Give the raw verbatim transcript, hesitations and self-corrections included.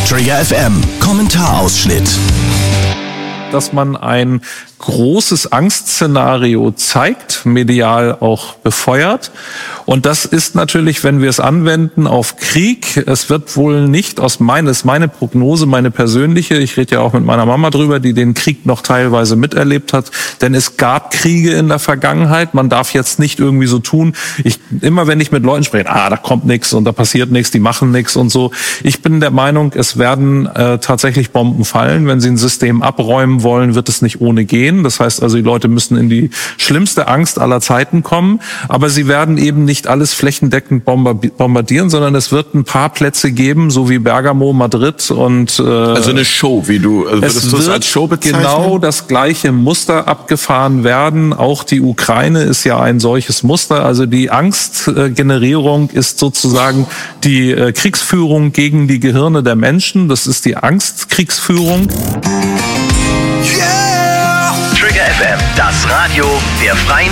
Trigger F M, Kommentarausschnitt. Dass man ein großes Angstszenario zeigt, medial auch befeuert. Und das ist natürlich, wenn wir es anwenden auf Krieg, es wird wohl nicht aus meines, meine Prognose, meine persönliche, ich rede ja auch mit meiner Mama drüber, die den Krieg noch teilweise miterlebt hat, denn es gab Kriege in der Vergangenheit. Man darf jetzt nicht irgendwie so tun, ich, immer wenn ich mit Leuten spreche, ah, da kommt nichts und da passiert nichts, die machen nichts und so. Ich bin der Meinung, es werden äh, tatsächlich Bomben fallen. Wenn sie ein System abräumen wollen, wird es nicht ohne gehen. Das heißt also, die Leute müssen in die schlimmste Angst aller Zeiten kommen. Aber sie werden eben nicht alles flächendeckend bombardieren, sondern es wird ein paar Plätze geben, so wie Bergamo, Madrid und... Äh, also eine Show, wie du... Also es wird als Show bezeichnen? Genau das gleiche Muster abgefahren werden. Auch die Ukraine ist ja ein solches Muster. Also die Angstgenerierung ist sozusagen die äh, Kriegsführung gegen die Gehirne der Menschen. Das ist die Angstkriegsführung. Trigger F M, das Radio der Freien